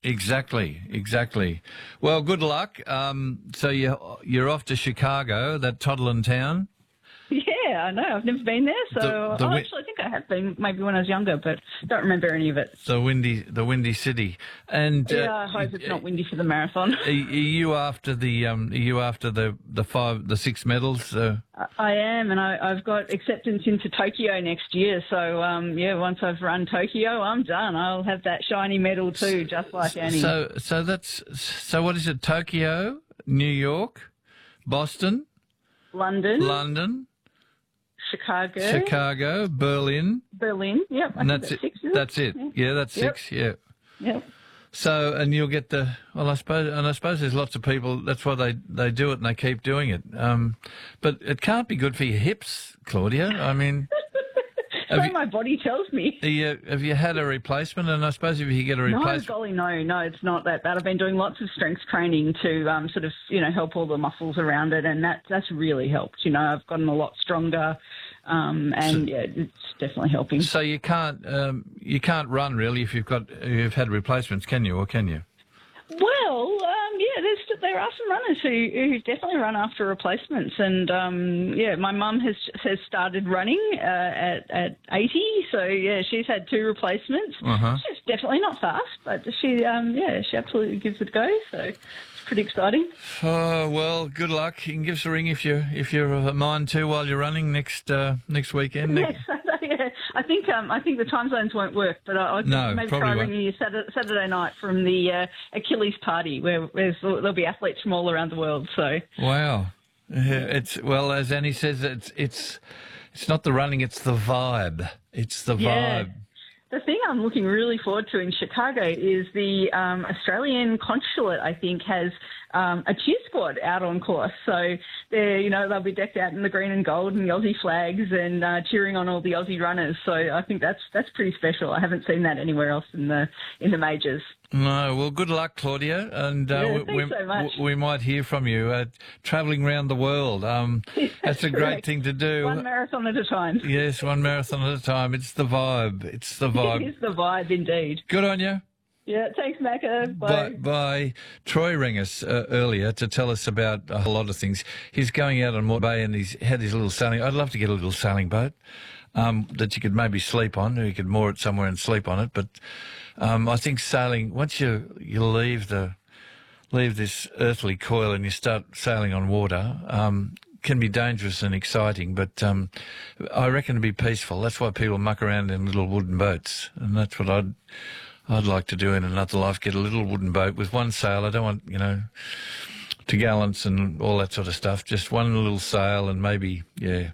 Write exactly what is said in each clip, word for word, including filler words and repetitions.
Exactly, exactly. Well, good luck. Um, so you you're off to Chicago, that toddling town. Yeah, I know. I've never been there, so The- the oh, wi- actually, I think I have been maybe when I was younger, but don't remember any of it. The windy, the windy city. And uh, Yeah, I hope it's not windy for the marathon. Are you after the um? Are you after the the five, the six medals? Uh, I- I am, and I, I've got acceptance into Tokyo next year. So um, yeah, once I've run Tokyo, I'm done. I'll have that shiny medal too, just like Annie. so so that's so. What is it? Tokyo, New York, Boston, London, London, Chicago, Chicago, Berlin, Berlin. Yep, I and think that's it. six, isn't That's it. Yeah, Yeah, that's Yep. six. Yeah. Yep. So, and you'll get the, well, I suppose, and I suppose there's lots of people, that's why they, they do it and they keep doing it. Um, but it can't be good for your hips, Claudia. I mean, So have you, my body tells me. are you, have you had a replacement? And I suppose if you get a No, replacement. golly, no, no, it's not that bad. I've been doing lots of strength training to um, sort of, you know, help all the muscles around it, and that that's really helped. You know, I've gotten a lot stronger, um, and yeah, it's definitely helping. So you can't, um, you can't run really if you've got, you've had replacements, can you, or can you? Well, um, yeah, there's, there are some runners who, who definitely run after replacements, and um, yeah, my mum has has started running uh, at at eighty, so yeah, she's had two replacements. Uh-huh. She's definitely not fast, but she um, yeah, she absolutely gives it a go. So it's pretty exciting. Oh, well, good luck. You can give us a ring if you if you're a mind to while you're running next uh, next weekend. Yes, yeah. I think um, I think the time zones won't work, but I, I could No, maybe probably try won't. ringing you Saturday, Saturday night from the uh, Achilles party, where where there'll be athletes from all around the world. So Wow, Yeah, it's well, as Annie says, it's it's it's not the running, it's the vibe. It's the Yeah. vibe. The thing I'm looking really forward to in Chicago is the um, Australian consulate, I think, has um, a cheer squad out on course. So they're, you know, they'll be decked out in the green and gold and the Aussie flags and uh, cheering on all the Aussie runners. So I think that's that's pretty special. I haven't seen that anywhere else in the in the majors. No, well, good luck, Claudia, and uh, Yeah, we, thanks we, so much. we might hear from you uh, travelling around the world. Um, that's a great correct. thing to do. One marathon at a time. Yes, one marathon at a time. It's the vibe. It's the vibe. It's the vibe, indeed. Good on you. Yeah, thanks, Macca. Bye. Bye. Bye. Troy rang us uh, earlier to tell us about a whole lot of things. He's going out on Moore Bay and he's had his little sailing. I'd love to get a little sailing boat um, that you could maybe sleep on, or you could moor it somewhere and sleep on it. But um, I think sailing, once you, you leave the leave this earthly coil and you start sailing on water, um, can be dangerous and exciting, but um, I reckon it'd be peaceful. That's why people muck around in little wooden boats, and that's what I'd I'd like to do in another life, get a little wooden boat with one sail. I don't want, you know, to gallants and all that sort of stuff, just one little sail and maybe, yeah,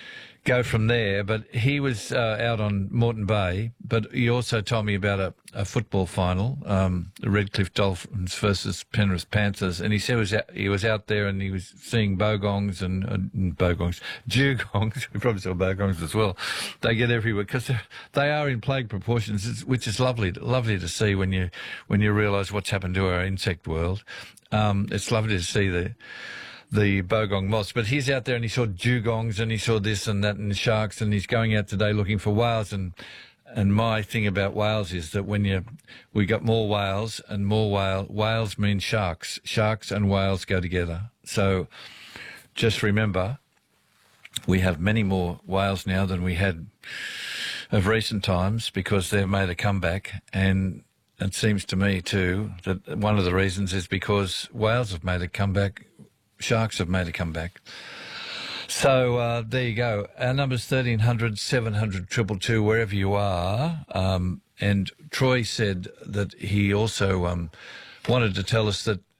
go from there. But he was uh, out on Moreton Bay, but he also told me about a, a football final, um, the Redcliffe Dolphins versus Penrith Panthers, and he said he was out, he was out there and he was seeing bogongs and uh, bogongs, dugongs. We probably saw bogongs as well. They get everywhere because they are in plague proportions, which is lovely, lovely to see when you when you realise what's happened to our insect world. Um, it's lovely to see the. the bogong moths, but he's out there and he saw dugongs and he saw this and that and sharks, and he's going out today looking for whales. And and my thing about whales is that when you we got more whales and more whale whales mean sharks. Sharks and whales go together. So just remember, we have many more whales now than we had of recent times because they've made a comeback. And it seems to me too that one of the reasons is because whales have made a comeback. Sharks have made a comeback. So uh, there you go. Our number's thirteen hundred, seven hundred, two two two, wherever you are. Um, and Troy said that he also um, wanted to tell us that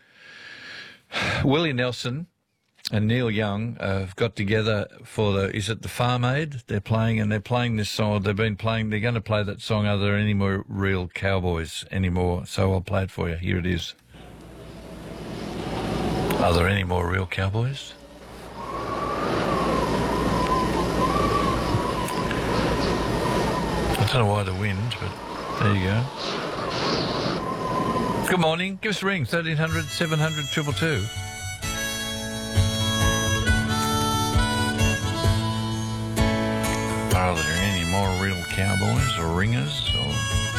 Willie Nelson and Neil Young uh, have got together for the, is it the Farm Aid? They're playing, and they're playing this song. They've been playing, they're going to play that song, Are There Any More Real Cowboys Anymore? So I'll play it for you. Here it is. Are there any more real cowboys? I don't know why the wind, but there you go. Good morning. Give us a ring, thirteen hundred, seven hundred, two two two. Are there any more real cowboys or ringers?